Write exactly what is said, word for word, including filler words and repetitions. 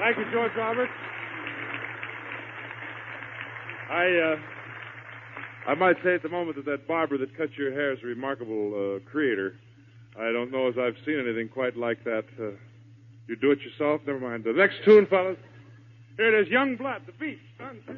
Thank you, George Roberts. I, uh, I might say at the moment that that barber that cut your hair is a remarkable uh, creator. I don't know as I've seen anything quite like that. Uh, you do it yourself? Never mind. The next tune, fellas. Here it is, Young Blood, the Beast. Done.